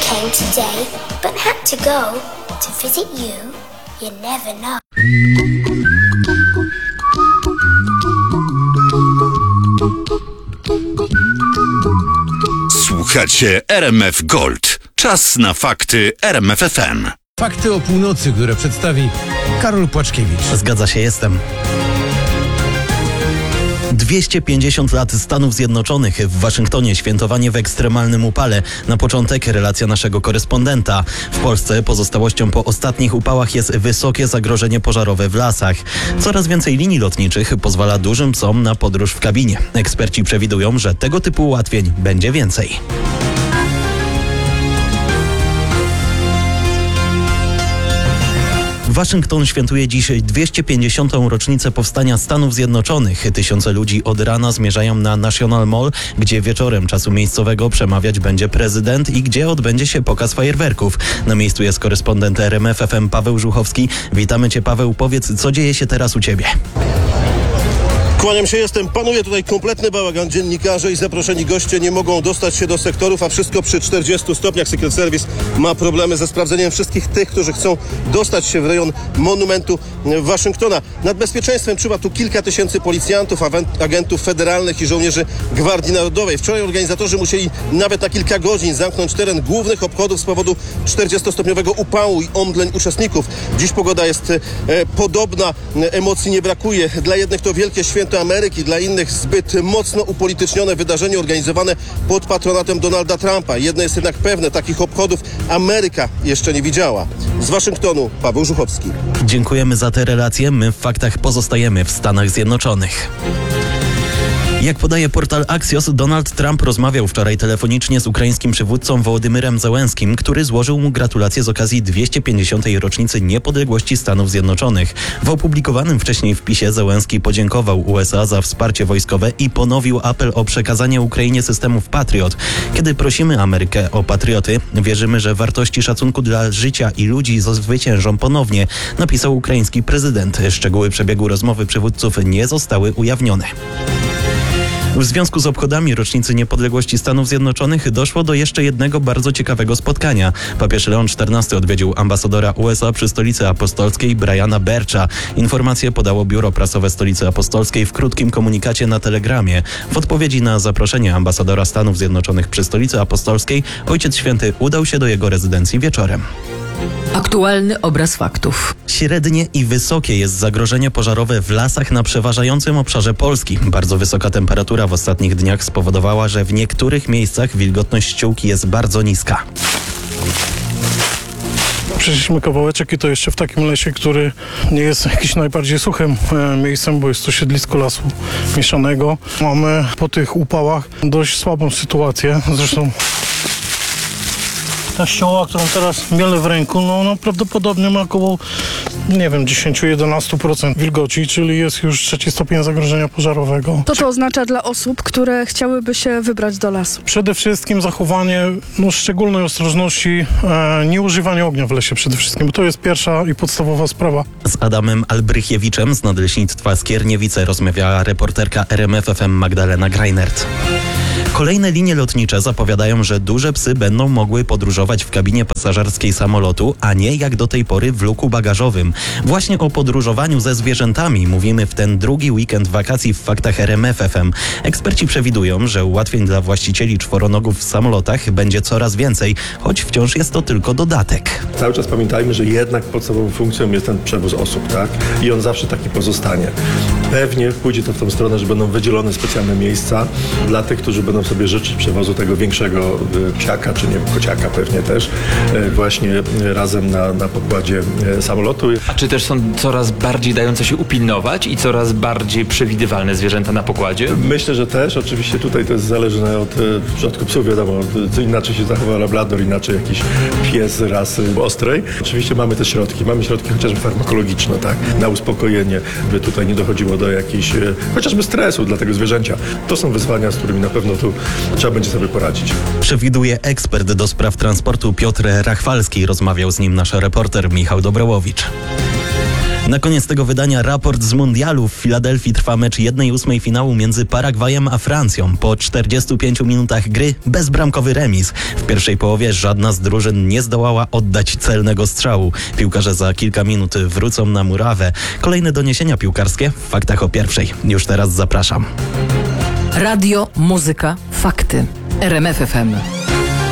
came today, but had to go to visit you. You never know. Słuchacie RMF Gold. Czas na fakty RMF FM. Fakty o północy, które przedstawi Karol Płaczkiewicz. Zgadza się, jestem. 250 lat Stanów Zjednoczonych. W Waszyngtonie świętowanie w ekstremalnym upale. Na początek relacja naszego korespondenta. W Polsce pozostałością po ostatnich upałach jest wysokie zagrożenie pożarowe w lasach. Coraz więcej linii lotniczych pozwala dużym psom na podróż w kabinie. Eksperci przewidują, że tego typu ułatwień będzie więcej. Waszyngton świętuje dziś 250. rocznicę powstania Stanów Zjednoczonych. Tysiące ludzi od rana zmierzają na National Mall, gdzie wieczorem czasu miejscowego przemawiać będzie prezydent i gdzie odbędzie się pokaz fajerwerków. Na miejscu jest korespondent RMF FM Paweł Żuchowski. Witamy Cię, Paweł. Powiedz, co dzieje się teraz u Ciebie? Kłaniam się, panuje tutaj kompletny bałagan. Dziennikarze i zaproszeni goście nie mogą dostać się do sektorów, a wszystko przy 40 stopniach. Secret Service ma problemy ze sprawdzeniem wszystkich tych, którzy chcą dostać się w rejon monumentu Waszyngtona. Nad bezpieczeństwem czuwa tu kilka tysięcy policjantów, agentów federalnych i żołnierzy Gwardii Narodowej. Wczoraj organizatorzy musieli nawet na kilka godzin zamknąć teren głównych obchodów z powodu 40-stopniowego upału i omdleń uczestników. Dziś pogoda jest podobna, emocji nie brakuje. Dla jednych to wielkie święto Ameryki, dla innych zbyt mocno upolitycznione wydarzenie organizowane pod patronatem Donalda Trumpa. Jedno jest jednak pewne, takich obchodów Ameryka jeszcze nie widziała. Z Waszyngtonu Paweł Żuchowski. Dziękujemy za te relacje. My w faktach pozostajemy w Stanach Zjednoczonych. Jak podaje portal Axios, Donald Trump rozmawiał wczoraj telefonicznie z ukraińskim przywódcą Wołodymyrem Zełenskim, który złożył mu gratulacje z okazji 250. rocznicy niepodległości Stanów Zjednoczonych. W opublikowanym wcześniej wpisie Zełenski podziękował USA za wsparcie wojskowe i ponowił apel o przekazanie Ukrainie systemów Patriot. Kiedy prosimy Amerykę o patrioty, wierzymy, że wartości szacunku dla życia i ludzi zwyciężą ponownie, napisał ukraiński prezydent. Szczegóły przebiegu rozmowy przywódców nie zostały ujawnione. W związku z obchodami rocznicy niepodległości Stanów Zjednoczonych doszło do jeszcze jednego bardzo ciekawego spotkania. Papież Leon XIV odwiedził ambasadora USA przy Stolicy Apostolskiej Briana Bircha. Informację podało biuro prasowe Stolicy Apostolskiej w krótkim komunikacie na Telegramie. W odpowiedzi na zaproszenie ambasadora Stanów Zjednoczonych przy Stolicy Apostolskiej Ojciec Święty udał się do jego rezydencji wieczorem. Aktualny obraz faktów. Średnie i wysokie jest zagrożenie pożarowe w lasach na przeważającym obszarze Polski. Bardzo wysoka temperatura w ostatnich dniach spowodowała, że w niektórych miejscach wilgotność ściółki jest bardzo niska. Przeszliśmy kawałeczek i to jeszcze w takim lesie, który nie jest jakiś najbardziej suchym miejscem, bo jest to siedlisko lasu mieszanego. Mamy po tych upałach dość słabą sytuację. Zresztą ta ścioła, którą teraz mielę w ręku, ona prawdopodobnie ma około, 10-11% wilgoci, czyli jest już 3 stopień zagrożenia pożarowego. To oznacza dla osób, które chciałyby się wybrać do lasu? Przede wszystkim zachowanie szczególnej ostrożności, nieużywanie ognia w lesie przede wszystkim, bo to jest pierwsza i podstawowa sprawa. Z Adamem Albrychiewiczem z Nadleśnictwa Skierniewice rozmawiała reporterka RMF FM Magdalena Greinert. Kolejne linie lotnicze zapowiadają, że duże psy będą mogły podróżować w kabinie pasażerskiej samolotu, a nie jak do tej pory w luku bagażowym. Właśnie o podróżowaniu ze zwierzętami mówimy w ten drugi weekend wakacji w faktach RMF FM. Eksperci przewidują, że ułatwień dla właścicieli czworonogów w samolotach będzie coraz więcej, choć wciąż jest to tylko dodatek. Cały czas pamiętajmy, że jednak podstawową funkcją jest ten przewóz osób, tak? I on zawsze taki pozostanie. Pewnie pójdzie to w tą stronę, że będą wydzielone specjalne miejsca dla tych, którzy będą sobie życzyć przewozu tego większego psiaka, czy nie kociaka pewnie też, właśnie razem na pokładzie samolotu. A czy też są coraz bardziej dające się upilnować i coraz bardziej przewidywalne zwierzęta na pokładzie? Myślę, że też. Oczywiście tutaj to jest zależne od, w przypadku psów wiadomo, co inaczej się zachowa labrador, inaczej jakiś pies rasy ostrej. Oczywiście mamy te środki. Mamy środki chociażby farmakologiczne, tak, na uspokojenie, by tutaj nie dochodziło do jakiejś chociażby stresu dla tego zwierzęcia. To są wyzwania, z którymi na pewno tu trzeba będzie sobie poradzić. Przewiduje ekspert do spraw transportu Piotr Rachwalski. Rozmawiał z nim nasz reporter Michał Dobrołowicz. Na koniec tego wydania raport z mundialu. W Filadelfii trwa mecz 1/8 finału między Paragwajem a Francją. Po 45 minutach gry bezbramkowy remis. W pierwszej połowie żadna z drużyn nie zdołała oddać celnego strzału. Piłkarze za kilka minut wrócą na murawę. Kolejne doniesienia piłkarskie w faktach o 1:00. Już teraz zapraszam. Radio, muzyka, fakty. RMF FM.